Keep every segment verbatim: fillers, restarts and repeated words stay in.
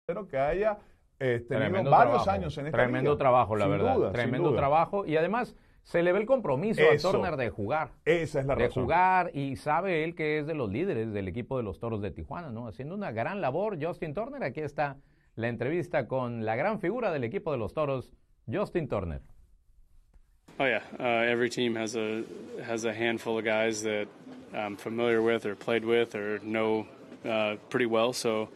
que haya eh, tenido Tremendo varios trabajo, años en esta Tremendo liga. trabajo, la Sin verdad. duda, Tremendo sin duda. trabajo. Y además se le ve el compromiso Eso. a Turner de jugar. Esa es la de razón. jugar, y sabe él que es de los líderes del equipo de los Toros de Tijuana, ¿no? Haciendo una gran labor, Justin Turner. Aquí está la entrevista con la gran figura del equipo de los Toros, Justin Turner. Oh yeah, uh, every team has a has a handful of guys that I'm familiar with or played with or know uh, pretty well. So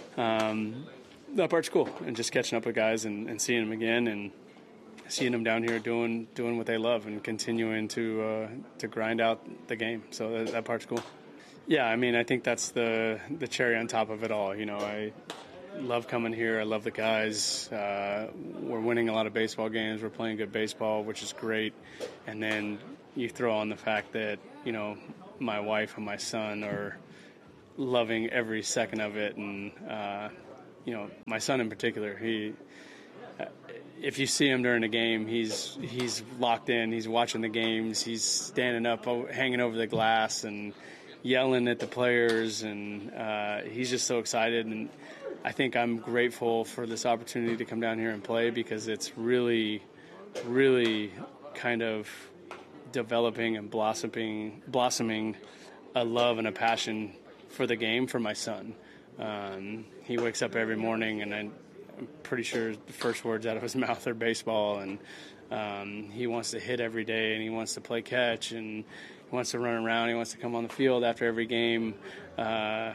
um, that part's cool, and just catching up with guys and, and seeing them again and seeing them down here doing doing what they love and continuing to uh, to grind out the game. So that, that part's cool. Yeah, I mean, I think that's the the cherry on top of it all. You know, I love coming here. I love the guys. Uh, we're winning a lot of baseball games. We're playing good baseball, which is great. And then you throw on the fact that, you know, my wife and my son are loving every second of it. And, uh, you know, my son in particular, he, uh, if you see him during a game, he's he's locked in. He's watching the games. He's standing up, hanging over the glass and yelling at the players. And uh, he's just so excited. And I think I'm grateful for this opportunity to come down here and play, because it's really, really kind of developing and blossoming, blossoming a love and a passion for the game for my son. Um, he wakes up every morning, and I, I'm pretty sure the first words out of his mouth are baseball, and um, he wants to hit every day, and he wants to play catch, and he wants to run around. He wants to come on the field after every game. Uh,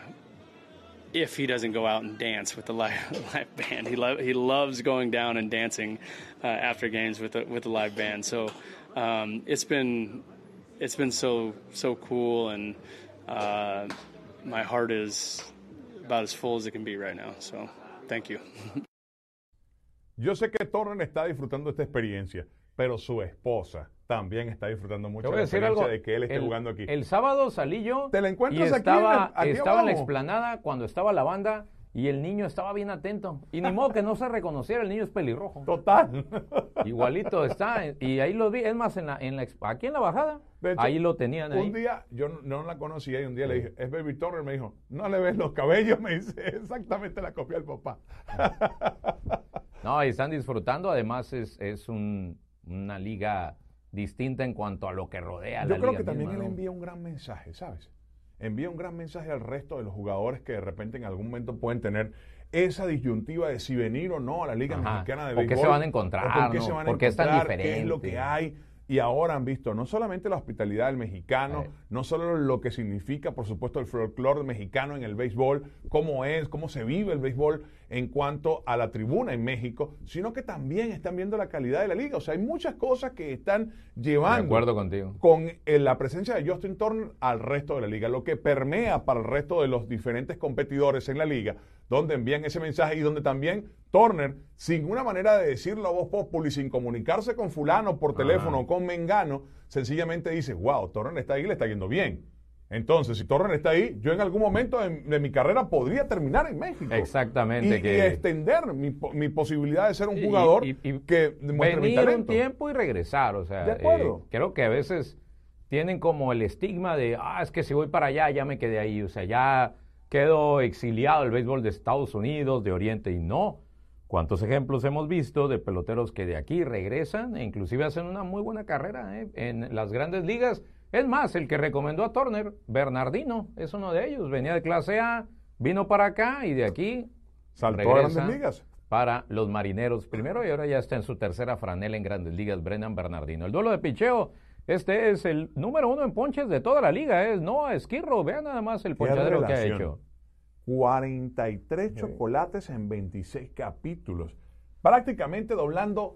if he doesn't go out and dance with the live, live band. He lo- he loves going down and dancing uh, after games with the, with the live band. So um, it's been it's been so so cool, and uh, my heart is about as full as it can be right now. So thank you. Yo sé que Turner está disfrutando esta experiencia, pero su esposa también está disfrutando mucho la experiencia de que él esté el, jugando aquí. El sábado salí yo ¿Te la encuentras y estaba, aquí, en, aquí estaba en la abajo? explanada cuando estaba la banda, y el niño estaba bien atento. Y ni modo que no se reconociera, el niño es pelirrojo. Total. Igualito está. Y ahí lo vi, es más, en la, en la, aquí en la bajada, de hecho, ahí lo tenían. Ahí. Un día, yo no, no la conocía, y un día sí. le dije, es Baby Turner. Me dijo, no le ves los cabellos. Me dice, exactamente la copia del papá. No, y están disfrutando. Además, es, es un, una liga distinta en cuanto a lo que rodea Yo la creo liga que también misma, él ¿no? envía un gran mensaje, ¿sabes? Envía un gran mensaje al resto de los jugadores que de repente en algún momento pueden tener esa disyuntiva de si venir o no a la Liga Ajá. Mexicana de ¿Por qué Béisbol. se van a encontrar? ¿Por qué ¿no? se van a ¿Por qué es tan encontrar? diferente? ¿Qué es lo que hay? Y ahora han visto no solamente la hospitalidad del mexicano, Sí. no solo lo que significa, por supuesto, el folclore mexicano en el béisbol, cómo es, cómo se vive el béisbol en cuanto a la tribuna en México, sino que también están viendo la calidad de la liga. O sea, hay muchas cosas que están llevando De acuerdo contigo. con eh, la presencia de Justin Turner al resto de la liga, lo que permea para el resto de los diferentes competidores en la liga, donde envían ese mensaje y donde también Turner, sin una manera de decirlo a voz populi, sin comunicarse con fulano por teléfono o con mengano, sencillamente dice, wow, Turner está ahí y le está yendo bien. Entonces, si Turner está ahí, yo en algún momento de, de mi carrera podría terminar en México. Exactamente. Y, que... y extender mi, mi posibilidad de ser un Sí, jugador y, y, y que demuestre mi venir talento. un tiempo y regresar, o sea, De acuerdo. eh, creo que a veces tienen como el estigma de, ah, es que si voy para allá ya me quedé ahí, o sea, ya quedo exiliado del béisbol de Estados Unidos, de Oriente, y no. ¿Cuántos ejemplos hemos visto de peloteros que de aquí regresan e inclusive hacen una muy buena carrera eh, en las grandes ligas? Es más, el que recomendó a Turner, Bernardino, es uno de ellos. Venía de clase A, vino para acá y de aquí saltó a regresa Grandes Ligas para los Marineros primero, y ahora ya está en su tercera franela en Grandes Ligas, Brennan Bernardino. El duelo de picheo, este es el número uno en ponches de toda la liga, es Noah Esquirro. Vean nada más el ponchadero que ha hecho. cuarenta y tres chocolates en veintiséis capítulos, prácticamente doblando.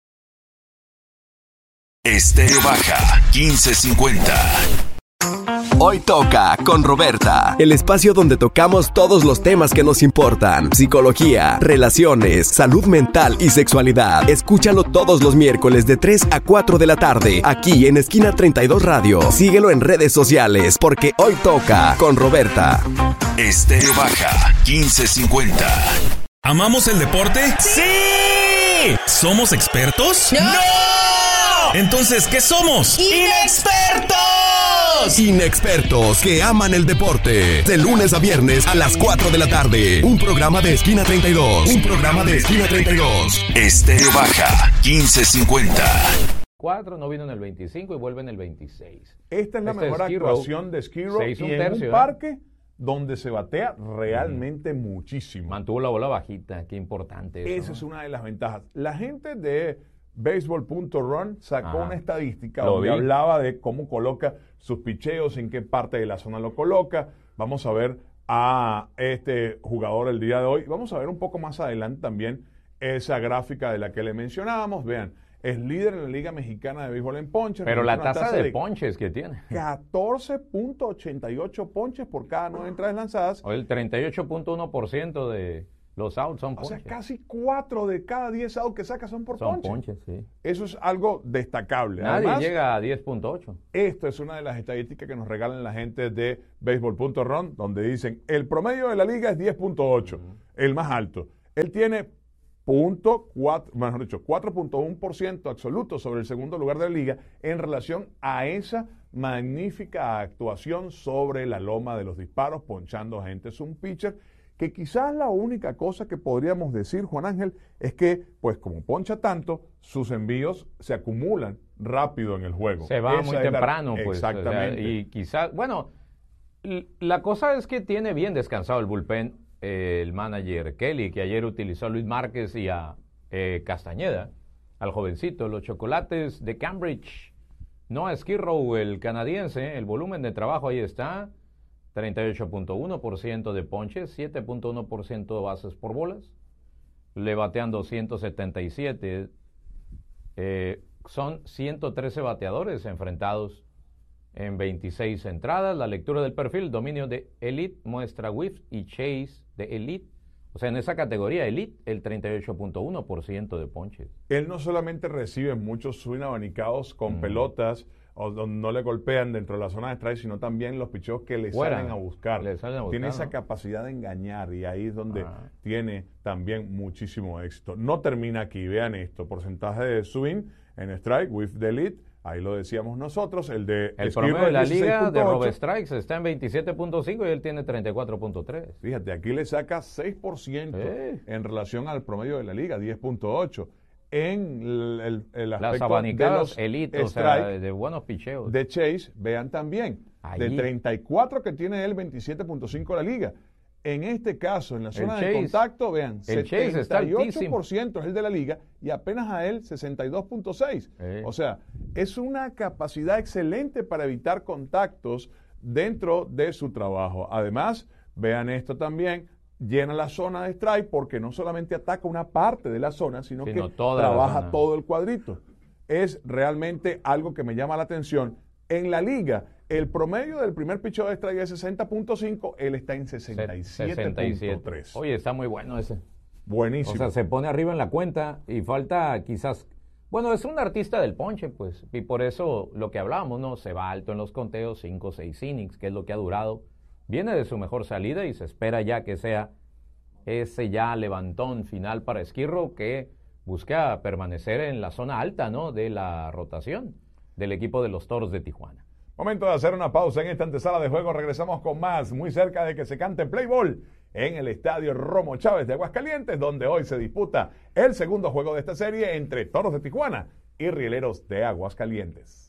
Estéreo Baja quince cincuenta. Hoy toca con Roberta, el espacio donde tocamos todos los temas que nos importan: psicología, relaciones, salud mental y sexualidad. Escúchalo todos los miércoles de tres a cuatro de la tarde, aquí en Esquina treinta y dos Radio. Síguelo en redes sociales, porque hoy toca con Roberta. Estéreo Baja quince cincuenta. ¿Amamos el deporte? ¡Sí! ¿Somos expertos? ¡No! Entonces, ¿qué somos? ¡Inexpertos! ¡Bienvenidos! Inexpertos que aman el deporte. De lunes a viernes a las cuatro de la tarde. Un programa de Esquina treinta y dos. Un programa de Esquina treinta y dos. Estéreo Baja, quince cincuenta. cuatro, no vino en el veinticinco y vuelve en el veintiséis. Esta es la Este mejor Skid Row actuación de Skid Row se hizo y un en tercio, un ¿eh? parque donde se batea realmente mm. muchísimo. Mantuvo la bola bajita, qué importante eso. Esa ¿no? es una de las ventajas. La gente de Baseball punto run sacó Ajá. una estadística Lo donde vi. hablaba de cómo coloca sus picheos, en qué parte de la zona lo coloca. Vamos a ver a este jugador el día de hoy. Vamos a ver un poco más adelante también esa gráfica de la que le mencionábamos. Vean, es líder en la Liga Mexicana de Béisbol en ponches. Pero la Una tasa de de ponches que tiene. catorce punto ochenta y ocho ponches por cada nueve entradas lanzadas. O el treinta y ocho punto uno por ciento de los outs son O sea, ponches. casi cuatro de cada diez outs que saca son por Son ponches. ponches, sí. Eso es algo destacable. Nadie Además, llega a diez punto ocho. esto es una de las estadísticas que nos regalan la gente de Baseball punto run, donde dicen el promedio de la liga es diez punto ocho, uh-huh. el más alto. Él tiene punto cuatro, mejor dicho, cuatro punto uno por ciento absoluto sobre el segundo lugar de la liga en relación a esa magnífica actuación sobre la loma de los disparos, ponchando gente. Es un pitcher que quizás la única cosa que podríamos decir, Juan Ángel, es que, pues como poncha tanto, sus envíos se acumulan rápido en el juego. Se va Esa muy es la- temprano, pues. Exactamente. O sea, y quizás, bueno, l- la cosa es que tiene bien descansado el bullpen eh, el manager Kelly, que ayer utilizó a Luis Márquez y a eh, Castañeda, al jovencito. Los Chocolates de Cambridge, no a Skid Row, el canadiense. El volumen de trabajo ahí está. treinta y ocho punto uno por ciento de ponches, siete punto uno por ciento de bases por bolas, le batean doscientos setenta y siete, eh, son ciento trece bateadores enfrentados en veintiséis entradas. La lectura del perfil, dominio de Elite, muestra whiff y chase de Elite, o sea, en esa categoría Elite, el treinta y ocho punto uno por ciento de ponches. Él no solamente recibe muchos swing abanicados con Mm. pelotas o donde no le golpean dentro de la zona de strike, sino también los picheos que le Fuera, salen a buscar. le salen a buscar, Tiene esa ¿no? capacidad de engañar y ahí es donde Ah. tiene también muchísimo éxito. No termina aquí, vean esto, porcentaje de swing en strike, with the lead, ahí lo decíamos nosotros, el de El Skid promedio Row de la es liga de dieciséis punto robo ocho. strikes está en veintisiete punto cinco y él tiene treinta y cuatro punto tres. Fíjate, aquí le saca seis por ciento Sí. en relación al promedio de la liga, diez punto ocho. En el, el, el Las aspecto de abanicadas los elite, o sea, strike, de buenos picheos. de Chase, vean también, de Allí. treinta y cuatro que tiene él, veintisiete punto cinco la liga. En este caso, en la zona de Chase- contacto, vean, el Chase está setenta y ocho altísimo. por ciento es el de la liga y apenas a él sesenta y dos punto seis. Sí. O sea, es una capacidad excelente para evitar contactos dentro de su trabajo. Además, vean esto también, llena la zona de strike porque no solamente ataca una parte de la zona, sino, Sino que toda la trabaja zona. todo el cuadrito. Es realmente algo que me llama la atención. En la liga, el promedio del primer picheo de strike es sesenta punto cinco, él está en sesenta y siete punto tres. Oye, está muy bueno ese. Buenísimo. O sea, se pone arriba en la cuenta y falta quizás... Bueno, es un artista del ponche, pues, y por eso lo que hablábamos, ¿no? Se va alto en los conteos, cinco o seis innings, que es lo que ha durado. Viene de su mejor salida y se espera ya que sea ese ya levantón final para Skid Row, que busca permanecer en la zona alta, ¿no? De la rotación del equipo de los Toros de Tijuana. Momento de hacer una pausa en esta antesala de juego. Regresamos con más, muy cerca de que se cante Play Ball en el Estadio Romo Chávez de Aguascalientes, donde hoy se disputa el segundo juego de esta serie entre Toros de Tijuana y Rieleros de Aguascalientes.